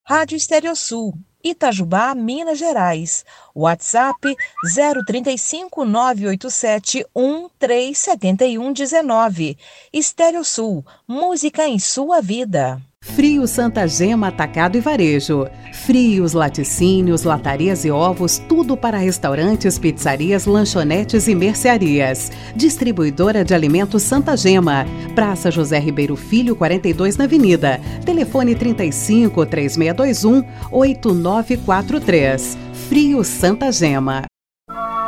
Rádio Estéreo Sul, Itajubá, Minas Gerais. WhatsApp 035 987 1371 19. Estéreo Sul, música em sua vida. Frios Santa Gema Atacado e Varejo. Frios, laticínios, latarias e ovos, tudo para restaurantes, pizzarias, lanchonetes e mercearias. Distribuidora de alimentos Santa Gema. Praça José Ribeiro Filho, 42 na Avenida. Telefone 35 3621 8943. Frios Santa Gema.